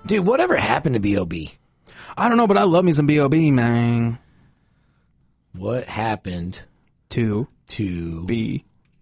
Dude, whatever happened to B.O.B.? I don't know, but I love me some B.O.B., man. What happened to B.O.B.?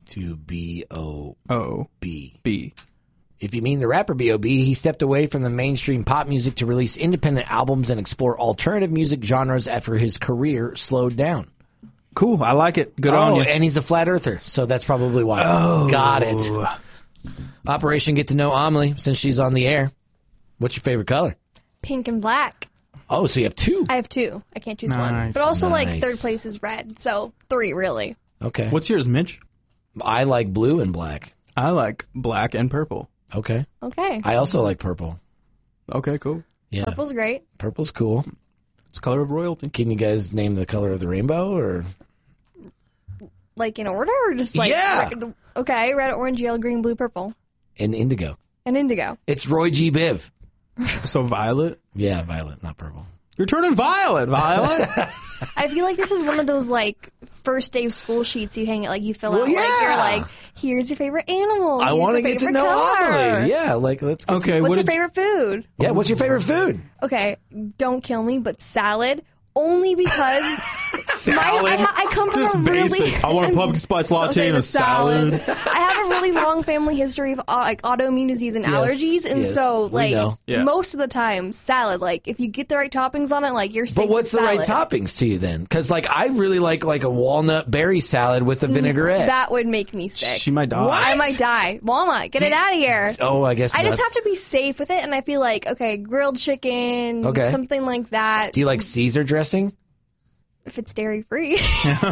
If you mean the rapper B.O.B., he stepped away from the mainstream pop music to release independent albums and explore alternative music genres after his career slowed down. Cool. I like it. Good on you. And he's a flat earther, so that's probably why. Got it. Operation Get to Know Amelie, since she's on the air. What's your favorite color? Pink and black. Oh, so you have two. I have two. I can't choose one. But also, like, third place is red. So, 3, really. Okay. What's yours, Mitch? I like blue and black. I like black and purple. Okay. I also like purple. Okay, cool. Yeah. Purple's great. Purple's cool. It's the color of royalty. Can you guys name the color of the rainbow, or? Like, in order, or just like... Yeah. Okay, red, orange, yellow, green, blue, purple. And indigo. And indigo. It's Roy G. Biv. So violet? Yeah, violet, not purple. You're turning violet, Violet. I feel like this is one of those, like, first day of school sheets you hang it, like, you fill out, yeah. like, you're like, here's your favorite animal. I want to get to know Amelie. Yeah, like, let's get Okay, What's your favorite food? Yeah, what's your favorite food? Okay, don't kill me, but salad. Only because Salad? I come from Just a really... basic. I want a pumpkin spice latte and a salad. I have a really long family history of like autoimmune disease and allergies, and so like most of the time, salad. Like if you get the right toppings on it, like you're safe. But what's the salad. right toppings to you then? Because like I really like a walnut berry salad with a vinaigrette. That would make me sick. She might die. What? I might die. Walnut, get it out of here. Oh, I guess I just nuts. have to be safe with it, and I feel like okay, grilled chicken, something like that. Do you like Caesar dressing? If it's dairy free. Is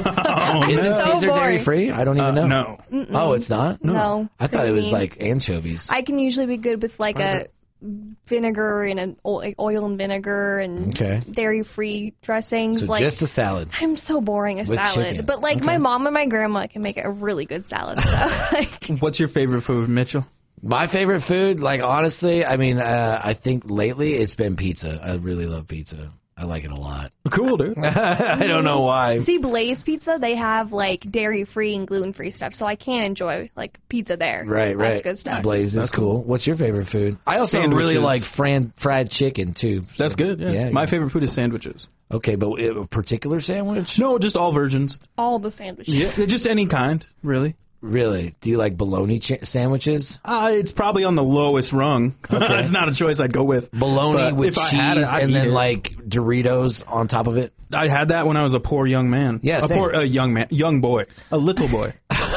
it Caesar dairy free? I don't even know. No. Oh, it's not? No. I thought it was like anchovies. I can usually be good with like a vinegar and an oil and vinegar and dairy-free dressings. So like just a salad. I'm so boring a salad, chicken. but like my mom and my grandma can make a really good salad. So like, What's your favorite food, Mitchell? My favorite food, like honestly, I mean, I think lately it's been pizza. I really love pizza. I like it a lot. Cool, dude. I don't know why. see, Blaze Pizza, they have like dairy-free and gluten-free stuff, so I can enjoy like pizza there. Right. That's good stuff. Blaze is cool. What's your favorite food? I also really like fried chicken too. So, That's good. Yeah. My favorite food is sandwiches. Okay, but a particular sandwich? No, just all virgins. All the sandwiches. Yeah, just any kind, really. Really? Do you like bologna sandwiches? It's probably on the lowest rung. Okay. It's not a choice I'd go with. Bologna But with if I cheese had it, I'd and eat then it. like Doritos on top of it? I had that when I was a poor young man. Yeah, same. Young boy, a little boy.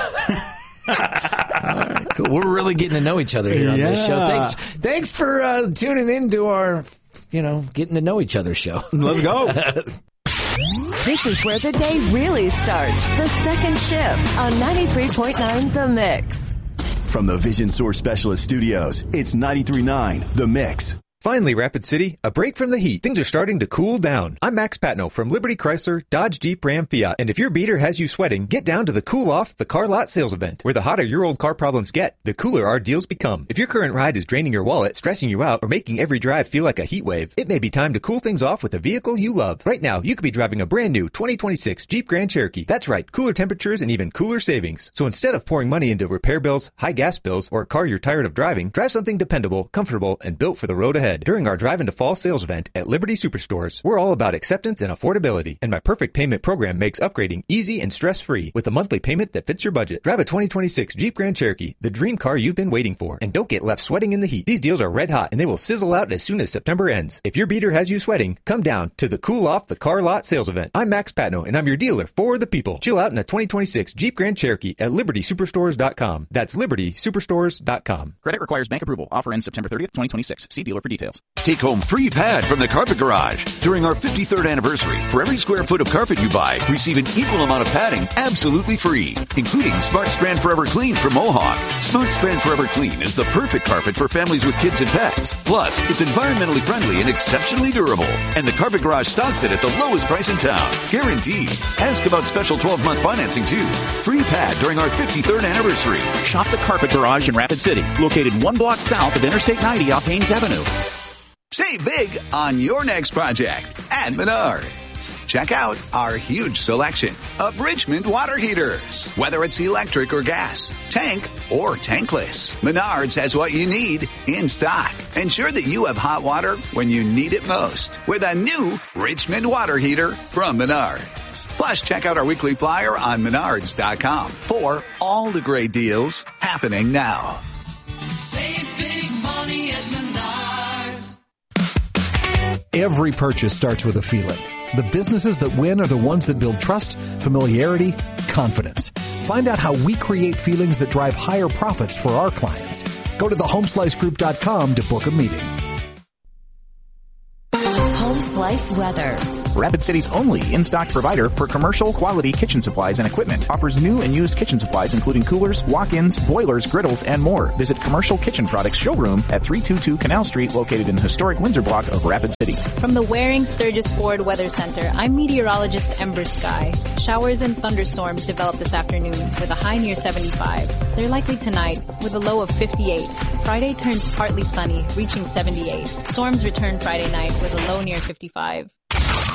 Cool. We're really getting to know each other here on this show. Thanks for tuning in to our, getting to know each other show. Let's go. This is where the day really starts. The second shift on 93.9 The Mix. From the Vision Source Specialist Studios, it's 93.9 The Mix. Finally, Rapid City, a break from the heat. Things are starting to cool down. I'm Max Patno from Liberty Chrysler, Dodge, Jeep, Ram, Fiat. And if your beater has you sweating, get down to the Cool Off the Car Lot sales event. Where the hotter your old car problems get, the cooler our deals become. If your current ride is draining your wallet, stressing you out, or making every drive feel like a heat wave, it may be time to cool things off with a vehicle you love. Right now, you could be driving a brand new 2026 Jeep Grand Cherokee. That's right, cooler temperatures and even cooler savings. So instead of pouring money into repair bills, high gas bills, or a car you're tired of driving, drive something dependable, comfortable, and built for the road ahead. During our Drive into Fall sales event at Liberty Superstores, we're all about acceptance and affordability. And my perfect payment program makes upgrading easy and stress-free with a monthly payment that fits your budget. Drive a 2026 Jeep Grand Cherokee, the dream car you've been waiting for. And don't get left sweating in the heat. These deals are red hot and they will sizzle out as soon as September ends. If your beater has you sweating, come down to the Cool Off the Car Lot sales event. I'm Max Patno and I'm your dealer for the people. Chill out in a 2026 Jeep Grand Cherokee at LibertySuperstores.com. That's LibertySuperstores.com. Credit requires bank approval. Offer ends September 30th, 2026. See dealer for details. Take home free pad from the Carpet Garage. During our 53rd anniversary, for every square foot of carpet you buy, receive an equal amount of padding absolutely free, including Smart Strand Forever Clean from Mohawk. Smart Strand Forever Clean is the perfect carpet for families with kids and pets. Plus, it's environmentally friendly and exceptionally durable. And the Carpet Garage stocks it at the lowest price in town. Guaranteed. Ask about special 12-month financing, too. Free pad during our 53rd anniversary. Shop the Carpet Garage in Rapid City, located 1 block south of Interstate 90 off Haynes Avenue. Save big on your next project at Menard. Menards. Check out our huge selection of Richmond water heaters. Whether it's electric or gas, tank or tankless, Menards has what you need in stock. Ensure that you have hot water when you need it most with a new Richmond water heater from Menards. Plus, check out our weekly flyer on Menards.com for all the great deals happening now. Save big money at Menards. Every purchase starts with a feeling. The businesses that win are the ones that build trust, familiarity, confidence. Find out how we create feelings that drive higher profits for our clients. Go to thehomeslicegroup.com to book a meeting. Home Slice weather. Rapid City's only in-stock provider for commercial quality kitchen supplies and equipment. Offers new and used kitchen supplies including coolers, walk-ins, boilers, griddles, and more. Visit Commercial Kitchen Products showroom at 322 Canal Street, located in the historic Windsor block of Rapid City. From the Waring Sturgis Ford Weather Center, I'm meteorologist Ember Sky. Showers and thunderstorms develop this afternoon with a high near 75. They're likely tonight with a low of 58. Friday turns partly sunny, reaching 78. Storms return Friday night with a low near 55.